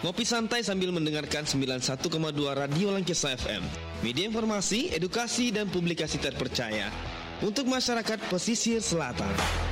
Ngopi santai sambil mendengarkan 91,2 Radio Langgesa FM. Media informasi, edukasi, dan publikasi terpercaya untuk masyarakat pesisir selatan.